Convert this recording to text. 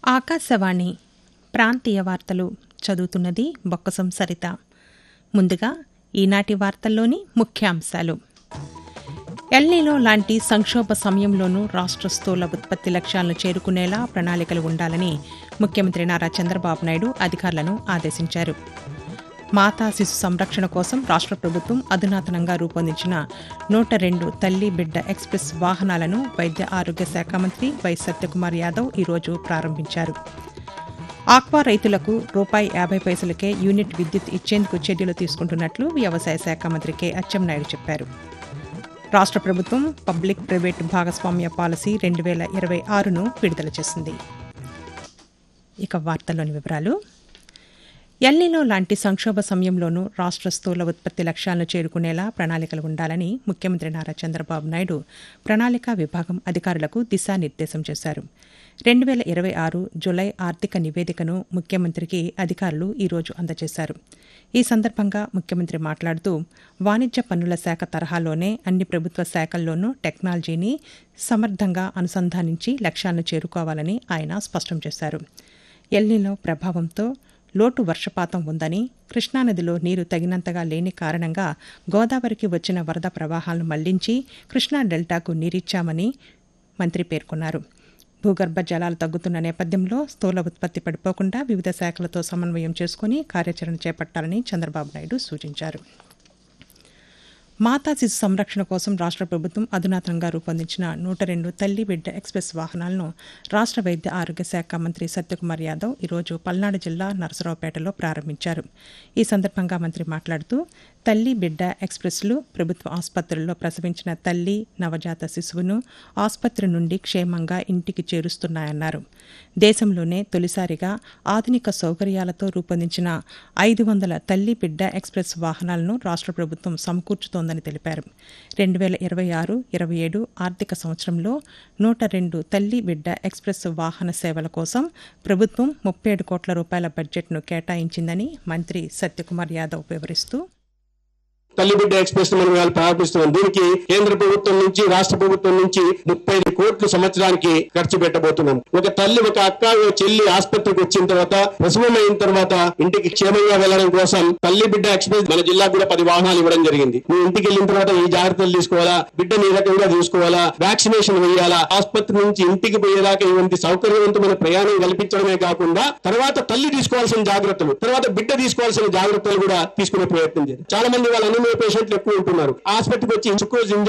ఆకాశవాణి ప్రాంతీయ వార్తలు చదువుతున్నది బొక్కసం సరిత. ముందుగా ఈనాటి వార్తల్లోని ముఖ్యాంశాలు. ఎల్నినో లాంటి సంక్షోభ సమయంలోనూ రాష్ట్ర స్థూల ఉత్పత్తి లక్ష్యాలను చేరుకునేలా ప్రణాళికలు ఉండాలని ముఖ్యమంత్రి నారా చంద్రబాబు నాయుడు అధికారులను ఆదేశించారు. మాతా శిశు సంరక్షణ కోసం రాష్ట్ర ప్రభుత్వం అధునాతనంగా రూపొందించిన 102 తల్లి బిడ్డ ఎక్స్ప్రెస్ వాహనాలను వైద్య ఆరోగ్య శాఖ మంత్రి వై సత్యకుమార్ యాదవ్ ఈరోజు ప్రారంభించారు. ఆక్వా రైతులకు ₹50 యూనిట్ విద్యుత్ ఇచ్చేందుకు చర్యలు తీసుకుంటున్నట్లు వ్యవసాయ శాఖ మంత్రి కె అచ్చెన్నాయుడు చెప్పారు. రాష్ట్ర ప్రభుత్వం పబ్లిక్ ప్రైవేట్ భాగస్వామ్య పాలసీ 2026ను విడుదల చేసింది. ఇక వార్తల్లోని వివరాలు. ఎల్నినో లాంటి సంక్షోభ సమయంలోనూ రాష్ట్ర స్థూల ఉత్పత్తి లక్ష్యాలను చేరుకునేలా ప్రణాళికలు ఉండాలని ముఖ్యమంత్రి నారా చంద్రబాబు నాయుడు ప్రణాళికా విభాగం అధికారులకు దిశానిర్దేశం చేశారు. 2026 జులై ఆర్థిక నివేదికను ముఖ్యమంత్రికి అధికారులు ఈరోజు అందజేశారు. ఈ సందర్భంగా ముఖ్యమంత్రి మాట్లాడుతూ వాణిజ్య పన్నుల శాఖ తరహాలోనే అన్ని ప్రభుత్వ శాఖల్లోనూ టెక్నాలజీని సమర్థంగా అనుసంధానించి లక్ష్యాలను చేరుకోవాలని ఆయన స్పష్టం చేశారు. ఎల్నినో ప్రభావంతో లోటు వర్షపాతం ఉందని, కృష్ణానదిలో నీరు తగినంతగా లేని కారణంగా గోదావరికి వచ్చిన వరద ప్రవాహాలను మళ్లించి కృష్ణా డెల్టాకు నీరిచ్చామని మంత్రి పేర్కొన్నారు. భూగర్భ జలాలు తగ్గుతున్న నేపథ్యంలో స్థూల ఉత్పత్తి పడిపోకుండా వివిధ శాఖలతో సమన్వయం చేసుకుని కార్యాచరణ చేపట్టాలని చంద్రబాబు నాయుడు సూచించారు. మాతా శిశు సంరక్షణ కోసం రాష్ట్ర ప్రభుత్వం అధునాతనంగా రూపొందించిన 102 తల్లి బిడ్డ ఎక్స్ప్రెస్ వాహనాలను రాష్ట్ర వైద్య ఆరోగ్య శాఖ మంత్రి సత్యకుమార్ యాదవ్ ఈరోజు పల్నాడు జిల్లా నరసరావుపేటలో ప్రారంభించారు. ఈ సందర్భంగా మంత్రి మాట్లాడుతూ తల్లి బిడ్డ ఎక్స్ప్రెస్లు ప్రభుత్వ ఆసుపత్రుల్లో ప్రసవించిన తల్లి నవజాత శిశువును ఆసుపత్రి నుండి క్షేమంగా ఇంటికి చేరుస్తున్నాయన్నారు. దేశంలోనే తొలిసారిగా ఆధునిక సౌకర్యాలతో రూపొందించిన 500 తల్లి బిడ్డ ఎక్స్ప్రెస్ వాహనాలను రాష్ట్ర ప్రభుత్వం సమకూర్చుతోందని తెలిపారు. 2026-27 ఆర్థిక సంవత్సరంలో 102 తల్లి బిడ్డ ఎక్స్ప్రెస్ వాహన సేవల కోసం ప్రభుత్వం ₹37 కోట్ల బడ్జెట్ను కేటాయించిందని మంత్రి సత్యకుమార్ యాదవ్ వివరిస్తూ, తల్లి బిడ్డ ఎక్స్ప్రెస్ మనం ఇవాళ ప్రారంభిస్తున్నాం. దీనికి కేంద్ర ప్రభుత్వం నుంచి రాష్ట్ర ప్రభుత్వం నుంచి 35 కోట్లు సంవత్సరానికి ఖర్చు పెట్టబోతున్నాం. ఒక తల్లి, ఒక అక్క, ఒక చెల్లి ఆసుపత్రికి వచ్చిన తర్వాత, ప్రసవం అయిన తర్వాత ఇంటికి క్షేమంగా వెళ్లడం కోసం తల్లి బిడ్డ ఎక్స్ప్రెస్ మన జిల్లాకు కూడా 10 వాహనాలు ఇవ్వడం జరిగింది. నువ్వు ఇంటికి వెళ్ళిన తర్వాత ఈ జాగ్రత్తలు తీసుకోవాలా, బిడ్డని ఈ రకంగా చూసుకోవాలా, వ్యాక్సినేషన్ వేయాలా, ఆసుపత్రి నుంచి ఇంటికి పోయేదాకా ఇవంటి సౌకర్యవంతమైన ప్రయాణం కల్పించడమే కాకుండా తర్వాత తల్లి తీసుకోవాల్సిన జాగ్రత్తలు, తర్వాత బిడ్డ తీసుకోవాల్సిన జాగ్రత్తలు కూడా తీసుకునే ప్రయత్నం చేయాలి. చాలా మంది వాళ్ళ పేషెంట్లు ఎక్కువ ఉంటున్నారు. హాస్పిటల్కి వచ్చి సుక్రోజ్